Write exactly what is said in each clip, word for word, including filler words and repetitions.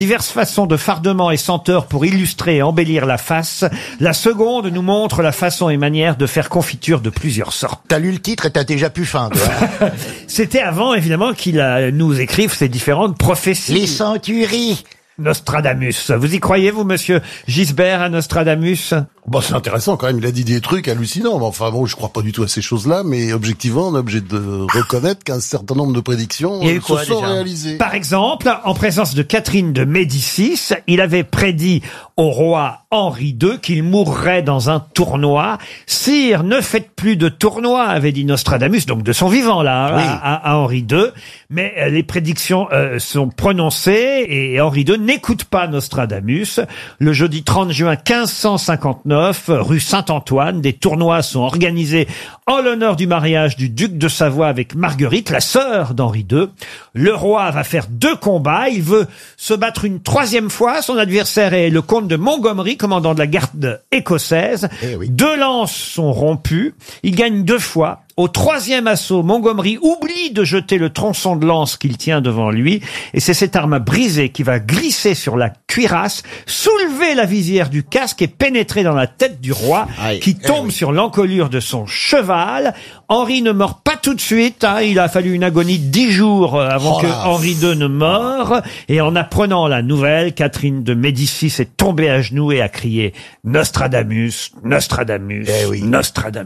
Diverses façons de fardement et senteur pour illustrer et embellir la face. La seconde nous montre la façon et manière de faire confiture de plusieurs sortes. T'as lu le titre et t'as déjà pu fin, toi. C'était avant, évidemment, qu'il a- nous écrive ces différentes prophéties. Les centuries. Nostradamus. Vous y croyez, vous, monsieur Gisbert, à Nostradamus? Bon, c'est intéressant quand même, il a dit des trucs hallucinants. Mais enfin bon, je crois pas du tout à ces choses-là, mais objectivement, on est obligé de reconnaître qu'un certain nombre de prédictions Il y a eu euh, quoi, se sont déjà réalisées. Par exemple, en présence de Catherine de Médicis, il avait prédit au roi Henri deux qu'il mourrait dans un tournoi. « Sire, ne faites plus de tournoi », avait dit Nostradamus, donc de son vivant là, Oui. à, à- à Henri deux. Mais euh, les prédictions euh, sont prononcées et Henri deux n'écoute pas Nostradamus. Le jeudi trente juin quinze cent cinquante-neuf, rue Saint-Antoine, des tournois sont organisés en l'honneur du mariage du duc de Savoie avec Marguerite, la sœur d'Henri deux. Le roi va faire deux combats. Il veut se battre une troisième fois. Son adversaire est le comte de Montgomery, commandant de la garde écossaise. Eh oui. Deux lances sont rompues. Il gagne deux fois. Au troisième assaut, Montgomery oublie de jeter le tronçon de lance qu'il tient devant lui, et c'est cette arme brisée qui va glisser sur la cuirasse, soulever la visière du casque et pénétrer dans la tête du roi, Aïe. qui Eh tombe oui. sur l'encolure de son cheval. Henri ne meurt pas tout de suite, hein. Il a fallu une agonie de dix jours euh, avant Oh que là. Henri deux ne meure, et en apprenant la nouvelle, Catherine de Médicis est tombée à genoux et a crié « Nostradamus, Nostradamus, Eh oui. Nostradamus ».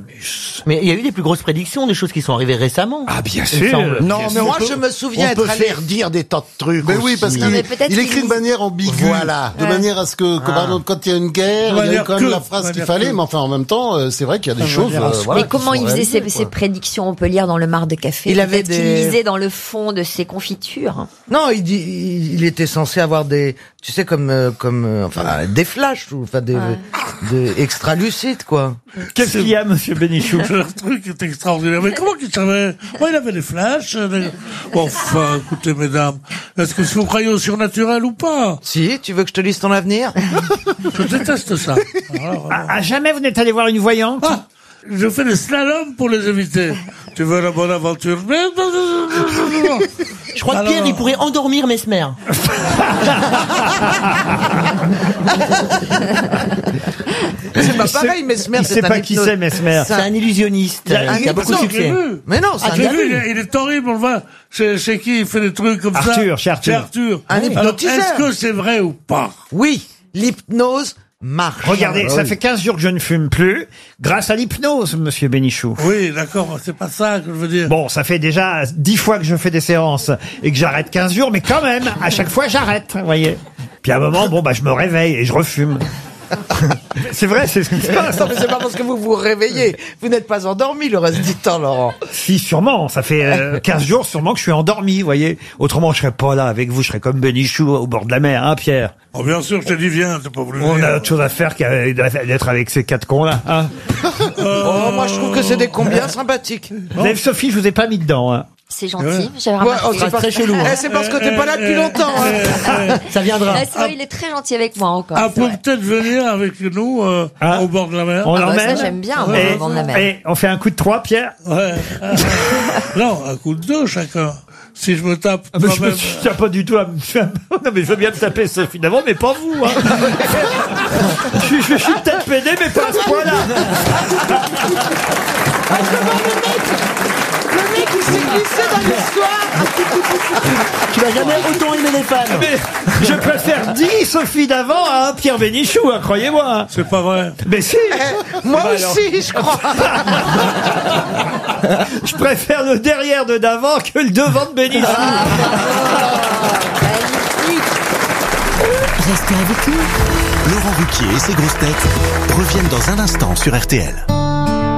Mais il y a eu des plus grosses prédictions, des choses qui sont arrivées récemment. Ah, bien il me sûr. semble. Non, Bien mais sûr, moi, on peut- je me souviens on être peut allé faire dire des tas de trucs. Mais oui, parce aussi. qu'il mais peut-être il qu'il écrit de dit- manière ambiguë. Voilà. De Ouais. manière à ce que, que, par exemple, quand il y a une guerre, il y a manière quand même que. la phrase De qu'il manière fallait, que. mais enfin, en même temps, euh, c'est vrai qu'il y a des De choses, manière à euh, ce- voilà, Mais qui comment sont il faisait réalisées, ses, quoi. ses prédictions? On peut lire dans le marc de café. Il avait Peut-être qu'il des- lisait dans le fond de ses confitures. Non, il dit, il, il était censé avoir des, tu sais, comme, euh, comme, euh, enfin, des flashs, ou, enfin, des, des extra lucides, quoi. Qu'est-ce qu'il y a, monsieur Bénichou? Le truc est extraordinaire. Mais comment qu'il savait? Oh, il avait des flashs. euh, des- Bon, enfin, écoutez, mesdames, est-ce que vous croyez au surnaturel ou pas? Si, tu veux que je te lise ton avenir? Je déteste ça. Alors, À, à jamais vous n'êtes allé voir une voyante? ah, je fais des slaloms pour les éviter. Tu veux la bonne aventure? Mais non, non, non, non, non, non. Je crois que Alors- Pierre, il pourrait endormir Mesmer. C'est pas Il pareil, sait- Mesmer, il c'est sait un pas qui hypnose. c'est, Mesmer. C'est un illusionniste Il a- euh, il qui a est beaucoup de Non, succès. j'ai vu. Mais non, c'est Ah, un j'ai gars vu, il vu. est, il est horrible, on le voit. Chez, chez qui il fait des trucs comme ça? Arthur, chez Arthur. Chez Arthur. Un Alors, hypnotiseur. est-ce que c'est vrai ou pas? Oui, l'hypnose marche. Regardez, ça fait quinze jours que je ne fume plus, grâce à l'hypnose, monsieur Bénichou. Oui, d'accord, c'est pas ça que je veux dire. Bon, ça fait déjà dix fois que je fais des séances et que j'arrête quinze jours, mais quand même, à chaque fois, j'arrête, vous voyez. Puis à un moment, bon, bah, je me réveille et je refume. C'est vrai, c'est ce qui se passe. Non, mais c'est pas parce que vous vous réveillez. Vous n'êtes pas endormi le reste du temps, Laurent. Si, sûrement. Ça fait euh, quinze jours, sûrement que je suis endormi, vous voyez. Autrement, je serais pas là avec vous. Je serais comme Bénichou au bord de la mer, hein, Pierre. Oh, bien sûr, je t'ai dit, viens, t'as pas voulu On venir. a autre chose à faire qu'à- d'être avec ces quatre cons-là, hein. Oh, moi, je trouve que c'est des cons bien sympathiques. Lève Sophie, je vous ai pas mis dedans, hein. C'est gentil, j'avais Ouais, remarqué. oh, c'est pas très chelou, hein. Eh, c'est parce que t'es pas là depuis longtemps, hein. Ça viendra. Ah, c'est vrai, il est très gentil avec moi encore. Ah, c'est peut vrai. peut-être venir avec nous euh, Ah. au bord de la mer. On Ah bah, l'emmène. ça, j'aime bien, moi, Et- au bord de la mer. et on fait un coup de trois, Pierre. Ouais. Non, un coup de deux chacun. Si je me tape Ah, mais je me moi-même. suis pas du tout à me faire- Non, mais je veux bien me taper Sophie d'avant, mais pas vous, hein. je, suis- je suis peut-être pédé, mais pas à ce point-là. Le mec, il s'est glissé dans l'histoire. Tu vas jamais autant aimer les femmes. Mais je préfère dix Sophie d'avant à un Pierre Bénichou, hein, croyez-moi. hein. C'est pas vrai. Mais si, Moi Bah alors. aussi, je crois. je préfère le derrière de d'avant que le devant de Bénichou. Restez avec nous. Laurent Ruquier et ses grosses têtes reviennent dans un instant sur R T L.